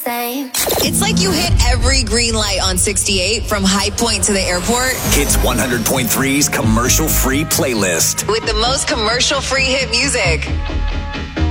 It's like you hit every green light on 68 from High Point to the airport. Hits 100.3's commercial-free playlist. With the most commercial-free hit music.